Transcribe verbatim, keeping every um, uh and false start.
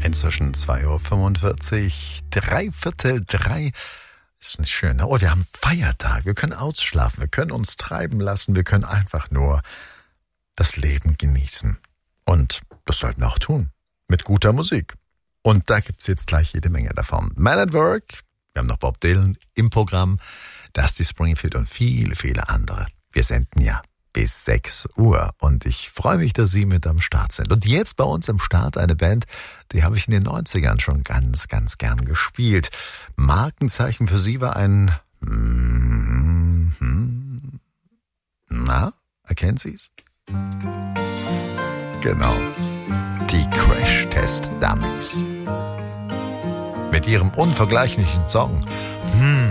Inzwischen zwei Uhr fünfundvierzig, drei Viertel drei. Ist nicht schön, ne? Oh, wir haben Feiertag, wir können ausschlafen, wir können uns treiben lassen, wir können einfach nur das Leben genießen. Und das sollten wir auch tun, mit guter Musik. Und da gibt's jetzt gleich jede Menge davon. Man at Work, wir haben noch Bob Dylan im Programm, Dusty Springfield und viele, viele andere. Wir senden ja bis sechs Uhr und ich freue mich, dass Sie mit am Start sind. Und jetzt bei uns im Start eine Band, die habe ich in den neunzigern schon ganz, ganz gern gespielt. Markenzeichen für sie war ein... Na, erkennen Sie's? Genau, die Crash Test Dummies. Mit ihrem unvergleichlichen Song...